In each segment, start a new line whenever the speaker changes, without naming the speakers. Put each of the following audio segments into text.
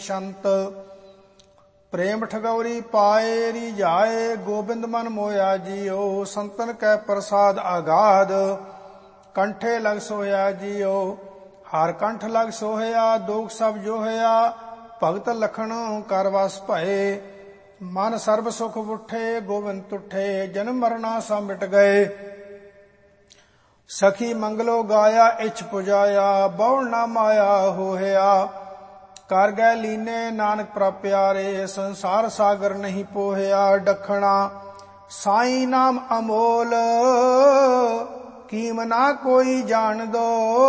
ਸ਼ੰਤ। ਪ੍ਰੇਮ ਠਗੌਰੀ ਪਾਏ ਰੀਝਾਏ, ਗੋਬਿੰਦ ਮਨ ਮੋਇਆ ਜੀਓ। ਸੰਤਨ ਕੈ ਪ੍ਰਸਾਦ ਆਗਾਦ, ਕੰਠੇ ਲਗ ਸੋਇਆ ਜੀਓ। ਹਰ ਕੰਠ ਲਗ ਸੋਹਿਆ, ਦੋਖ ਸਭ ਜੋਹਿਆ। ਭਗਤ ਲਖਣ ਕਰ ਵਸ ਭਏ, ਮਨ ਸਰਬ ਸੁਖ ਉਠੇ। ਗੋਬਿੰਦ ਤੁਠੇ, ਜਨਮ ਮਰਨਾ ਸਭ ਮਿਟ ਗਏ। ਸਖੀ ਮੰਗਲੋ ਗਾਇਆ, ਇਛ ਪੁਜਾਇਆ। ਬਹੁ ਨਾ ਮਾਇਆ ਹੋਹਿਆ, ਕਰ ਗਏ ਲੀਨੇ ਨਾਨਕ ਪ੍ਰਭ ਪਿਆਰੇ। ਸੰਸਾਰ ਸਾਗਰ ਨਹੀਂ ਪੋਹਿਆ। ਡਖਣਾ ਸਾਈ ਨਾਮ ਅਮੋਲ, ਕੀਮ ਨਾ ਕੋਈ ਜਾਣ ਦੋ।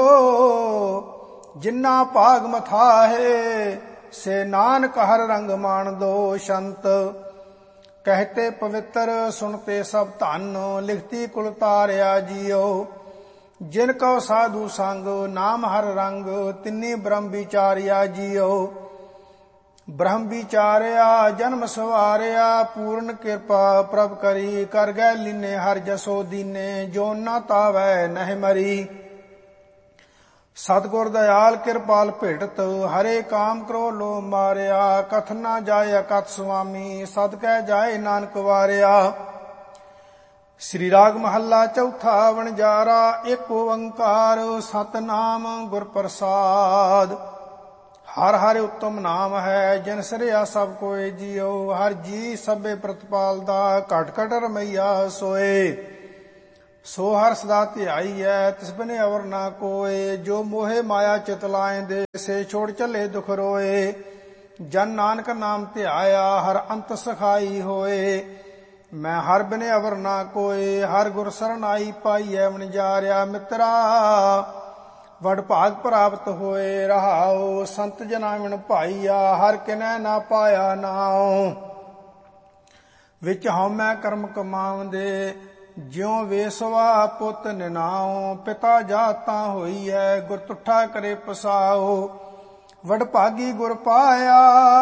ਜਿੰਨਾ ਭਾਗ ਮਥਾਹੇ, ਸੇ ਨਾਨਕ ਹਰ ਰੰਗ ਮਾਣ ਦੋ। ਸ਼ੰਤ ਕਹਿਤੇ ਪਵਿੱਤਰ, ਸੁਣਤੇ ਸਭ ਧਨ। ਲਿਖਤੀ ਕੁਲ ਤਾਰਿਆ ਜੀਓ। ਜਿਨ ਕਉ ਸਾਧੂ ਸੰਗ, ਨਾਮ ਹਰ ਰੰਗ। ਤਿੰਨੀ ਬ੍ਰਹਮ ਵਿਚਾਰਿਆ ਜੀਓ। ਬ੍ਰਹਮ ਵਿਚਾਰਿਆ, ਜਨਮ ਸਵਾਰਿਆ। ਪੂਰਨ ਕਿਰਪਾ ਪ੍ਰਭ ਕਰੀ, ਕਰ ਗਏ ਲੀਨੇ ਹਰ ਜਸੋ ਦੀਨੇ। ਜੋ ਨਾ ਤਾਵੈ ਨਹਿ ਮਰੀ। ਸਤਿਗੁਰ ਦਇਆਲ ਕਿਰਪਾਲ ਭੇਟਤ, ਹਰੇ ਕਾਮ ਕਰੋ ਲੋ ਮਾਰਿਆ। ਕਥ ਨਾ ਜਾਏ ਅਕਥ ਸੁਆਮੀ, ਸਦਕੈ ਜਾਏ ਨਾਨਕ ਵਾਰਿਆ। ਸ੍ਰੀ ਰਾਗ ਮਹੱਲਾ ਚੌਥਾ। ਵਣਜਾਰਾ ਇੱਕ ਓੰਕਾਰ, ਸਤਿਨਾਮ ਗੁਰ ਪ੍ਰਸਾਦ। ਹਰ ਹਰਿ ਉੱਤਮ ਨਾਮ ਹੈ, ਜਿਨ ਸਿਰਿਆ ਸਭ ਕੋਇ ਜੀਓ। ਹਰ ਜੀ ਸਭੇ ਪ੍ਰਤਪਾਲ ਦਾ, ਘਟ ਘਟ ਰਮਈਆ ਸੋਏ। ਸੋ ਹਰ ਸਦਾ ਧਿਆਈਐ, ਤਿਸ ਬਿਨਿ ਅਵਰ ਨਾ ਕੋਇ। ਜੋ ਮੋਹਿ ਮਾਇਆ ਚਿਤ ਲਾਇਂਦੇ, ਸੇ ਛੋੜ ਚੱਲੇ ਦੁਖ ਰੋਏ। ਜਨ ਨਾਨਕ ਨਾਮ ਧਿਆਇਆ, ਹਰ ਅੰਤ ਸਖਾਈ ਹੋਏ। ਮੈਂ ਹਰ ਬਿਨਿ ਅਵਰ ਨਾ ਕੋਇ, ਹਰ ਗੁਰ ਸਰਣ ਆਈ ਪਾਈਐ। ਵਣਜਾਰਿਆ ਮਿੱਤਰਾ, ਵਡ ਭਾਗ ਪ੍ਰਾਪਤ ਹੋਏ। ਰਹਾਉ ਸੰਤ ਜਨਾ ਵਿਣ ਭਾਈਆ, ਹਰ ਕਿਨੈ ਨਾ ਪਾਇਆ ਨਾਉ। ਵਿੱਚ ਹਉਮੈ ਕਰਮ ਕਮਾਉਂਦੇ, ਜਿਉ ਵੇਸਵਾ ਪੁੱਤ ਨਿਨਾਉ। ਪਿਤਾ ਜਾਤਾ ਹੋਈਐ, ਗੁਰ ਤੁਠਾ ਕਰੇ ਪਸਾਉ। ਵਡ ਭਾਗੀ ਗੁਰ ਪਾਇਆ,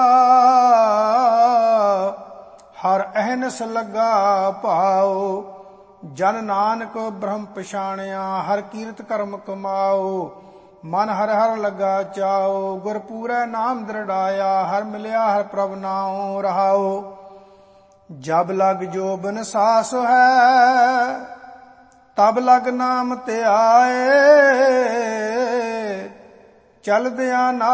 ਹਰ ਅਹਨਸ ਲੱਗਾ ਭਾਉ। ਜਨ ਨਾਨਕ ਬ੍ਰਹਮ ਪਛਾਣਿਆ, ਹਰ ਕੀਰਤ ਕਰਮ ਕਮਾਉ। ਮਨ ਹਰ ਹਰ ਲੱਗਾ ਚਾਉ, ਗੁਰ ਪੂਰੈ ਨਾਮ ਦ੍ਰਿੜਾਇਆ। ਹਰ ਮਿਲਿਆ ਹਰ ਪ੍ਰਭ ਨਾਉ। ਰਹਾਉ ਜਬ ਲਗ ਜੋਬਨ ਸਾਸ ਹੈ, ਤਬ ਲਗ ਨਾਮ ਧਿਆਏ। ਚਲਦਿਆਂ